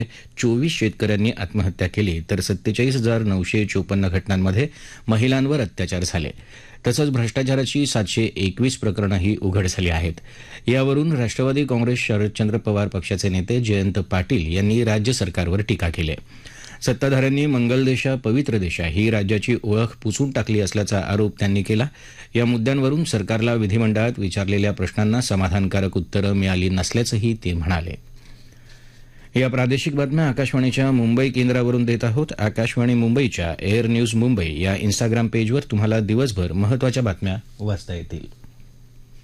24 शेतकऱ्यांनी आत्महत्या केली तर 47,954 घटनांमध्ये महिलांवर अत्याचार झाले. तसंच भ्रष्टाचाराची 721 प्रकरणंही उघड झाली आहेत. यावरून राष्ट्रवादी काँग्रेस शरदचंद्र पवार पक्षाचे नेते जयंत पाटील यांनी राज्य सरकारवर टीका केली. सत्ताधाऱ्यांनी मंगल देशा पवित्र देशा ही राज्याची ओळख पुसून टाकली असल्याचा आरोप त्यांनी केला. या मुद्द्यांवरून सरकारला विधिमंडळात विचारलेल्या प्रश्नांना समाधानकारक उत्तरं मिळाली नसल्याचंही ते म्हणाले. या प्रादेशिक बातम्या आकाशवाणीच्या मुंबई केंद्रावरून देत आहोत. आकाशवाणी मुंबईच्या एअर न्यूज मुंबई या इन्स्टाग्राम पेजवर तुम्हाला दिवसभर महत्त्वाच्या बातम्या वाचता येतील.